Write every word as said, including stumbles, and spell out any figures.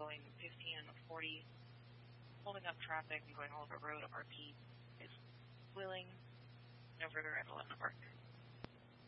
going fifteen and a forty, holding up traffic and going all over the road. R P is willing, no further at eleven o'clock.